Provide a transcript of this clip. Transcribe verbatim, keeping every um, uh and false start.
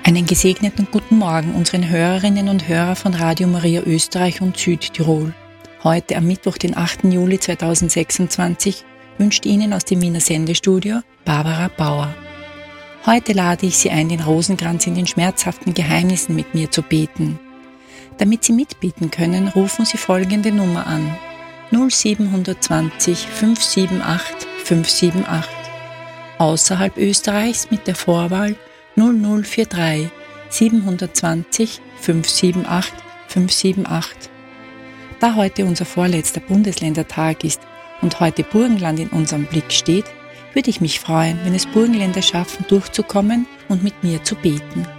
Einen gesegneten guten Morgen unseren Hörerinnen und Hörern von Radio Maria Österreich und Südtirol. Heute am Mittwoch, den achten Juli zweitausendsechsundzwanzig, wünscht Ihnen aus dem Wiener Sendestudio Barbara Bauer. Heute lade ich Sie ein, den Rosenkranz in den schmerzhaften Geheimnissen mit mir zu beten. Damit Sie mitbeten können, rufen Sie folgende Nummer an: null sieben zwei null fünf sieben acht fünf sieben acht. Außerhalb Österreichs mit der Vorwahl null null vier drei sieben zwei null fünf sieben acht fünf sieben acht. Da heute unser vorletzter Bundesländertag ist und heute Burgenland in unserem Blick steht, würde ich mich freuen, wenn es Burgenländer schaffen, durchzukommen und mit mir zu beten.